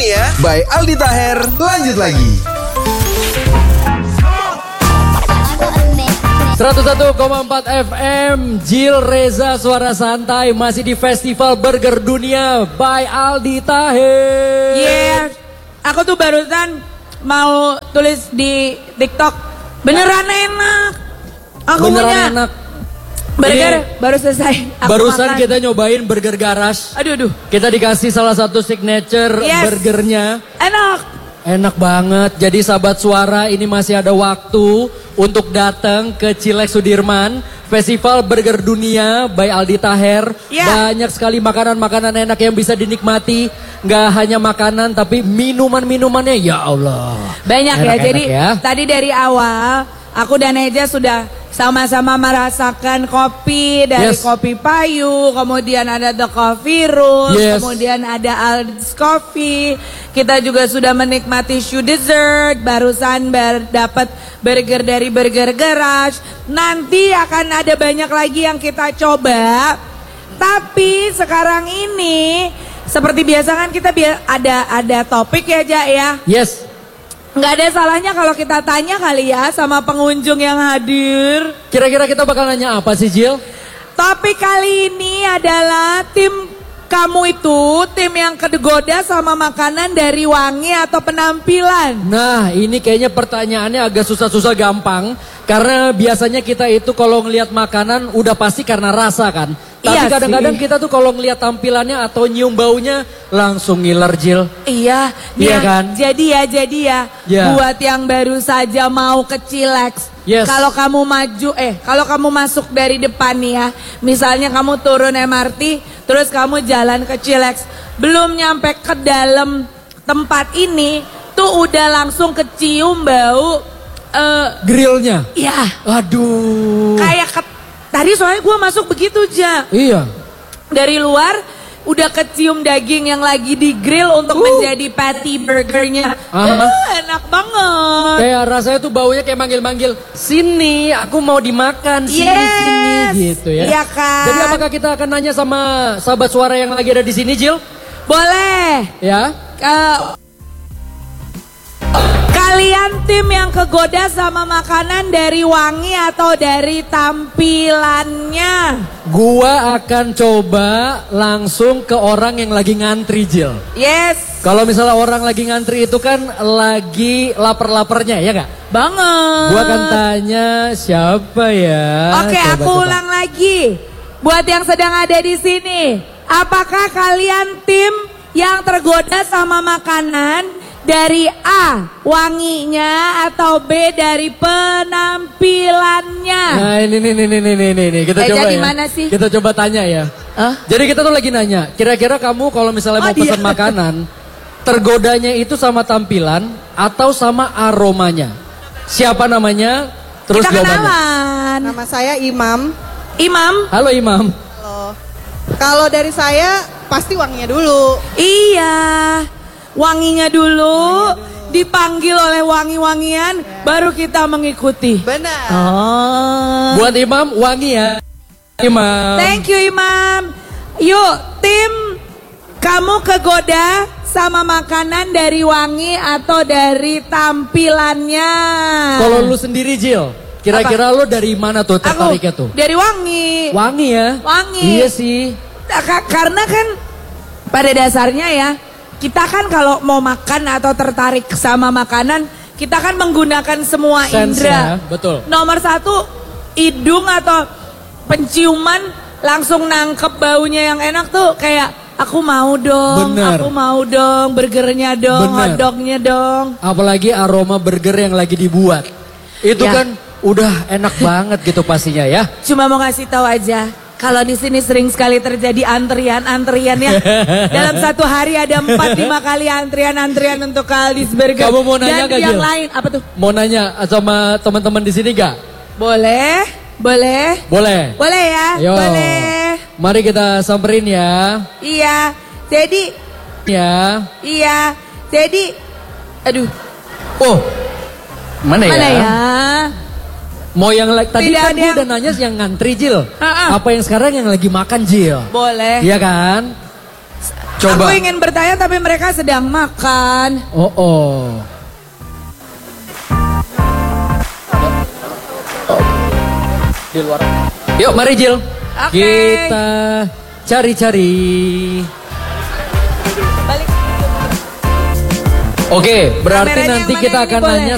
Berdunia by Aldi Taher. Lanjut lagi. 101,4 FM, Jil Reza Suara Santai masih di Festival Burger Dunia by Aldi Taher. Yeah, aku tuh barusan mau tulis di TikTok, beneran enak. Aku Beneran punya enak. burger Ini baru selesai. Aku barusan makan. kita nyobain burger garas. Aduh. Kita dikasih salah satu signature burgernya. Enak. Enak banget. Jadi sahabat suara, ini masih ada waktu untuk datang ke Cilex Sudirman. Festival Burger Dunia by Aldi Taher. Banyak sekali makanan-makanan enak yang bisa dinikmati. Nggak hanya makanan tapi minuman-minumannya, ya Allah. Banyak enak, ya. Jadi ya. tadi dari awal aku dan Eja sudah sama-sama merasakan kopi dari Kopi Payu, kemudian ada The Coffee Room, kemudian ada Aldi's Coffee. Kita juga sudah menikmati shoe dessert, barusan dapat burger dari Burger Garage. Nanti akan ada banyak lagi yang kita coba. Tapi sekarang ini seperti biasa kan kita ada topik ya, Ja ya. Yes. Nggak ada salahnya kalau kita tanya kali ya sama pengunjung yang hadir. Kira-kira kita bakal nanya apa sih, Jil? Topik kali ini adalah tim kamu itu, tim yang kegoda sama makanan dari wangi atau penampilan. Nah, ini kayaknya pertanyaannya agak susah-susah gampang. Karena biasanya kita itu kalau ngelihat makanan udah pasti karena rasa kan. Tapi kadang-kadang kita tuh kalau ngelihat tampilannya atau nyium baunya langsung ngiler, Jil. Iya kan? Jadi ya. Buat yang baru saja mau ke Cilex. Kalau kamu kalau kamu masuk dari depan nih ya. Misalnya kamu turun MRT, terus kamu jalan ke Cilex. Belum nyampe ke dalam tempat ini, tuh udah langsung kecium bau grillnya. Iya. Aduh. Kayak tadi soalnya gue masuk begitu, Ja. Iya. Dari luar udah kecium daging yang lagi di grill untuk menjadi patty burgernya. Enak banget. Kayak rasanya tuh baunya kayak manggil-manggil, sini aku mau dimakan, sini gitu ya. Iya kan. Jadi apakah kita akan nanya sama sahabat suara yang lagi ada di sini, Jil? Boleh. Ya. Kalian tim yang kegoda sama makanan dari wangi atau dari tampilannya? Gua akan coba langsung ke orang yang lagi ngantri, Jil. Yes. Kalau misalnya orang lagi ngantri itu kan lagi lapar-laparnya, ya gak? Banget. Gua akan tanya siapa ya. Oke, aku ulang lagi. Buat yang sedang ada di sini, apakah kalian tim yang tergoda sama makanan dari A, wanginya, atau B, dari penampilannya? Nah ini kita coba ya. Mana sih? Kita coba tanya ya. Jadi kita tuh lagi nanya, kira-kira kamu kalau misalnya mau pesan makanan, tergodanya itu sama tampilan atau sama aromanya? Siapa namanya? Terus kita jawabannya. kenalan. Nama saya Imam. Imam. Halo Imam. Halo. Kalau dari saya pasti wanginya dulu. Iya. Wanginya dulu, dipanggil oleh wangi-wangian, baru kita mengikuti. Benar. Buat Imam, wangi ya. Imam. Thank you Imam. Yuk tim, kamu kegoda sama makanan dari wangi atau dari tampilannya? Kalau lu sendiri, Jil, kira-kira lu dari mana tuh tertariknya tuh? Dari wangi. Wangi ya? Wangi. Iya sih. Karena kan pada dasarnya ya, kita kan kalau mau makan atau tertarik sama makanan, kita kan menggunakan semua indera. Betul. Nomor 1, hidung atau penciuman langsung nangkep baunya yang enak tuh kayak aku mau dong, aku mau dong, burgernya dong, hotdognya dong. Apalagi aroma burger yang lagi dibuat. Itu kan udah enak banget gitu pastinya ya. Cuma mau ngasih tahu aja. Kalau di sini sering sekali terjadi antrian-antriannya. Dalam satu hari ada 4-5 kali antrian untuk Aldi's Burger. Kamu mau nanya dan gak, yang Gil? lain apa tuh? Mau nanya sama teman-teman di sini gak? Boleh. Boleh ya? Yo. Boleh. Mari kita samperin ya. Iya. Jadi aduh. Oh. Mana ya? Mau yang tadi kan gue udah nanya yang ngantri, Jil. Apa yang sekarang yang lagi makan, Jil? Boleh. Iya kan? Coba. Aku ingin bertanya tapi mereka sedang makan. Di luar. Yuk mari Jill. Kita cari-cari. Oke, berarti nanti kita akan nanya